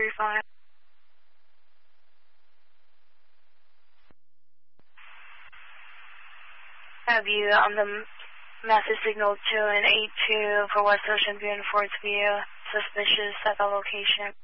35. Have you on the massive signal 2 and 82 for West Ocean View and Forest View, suspicious at the location.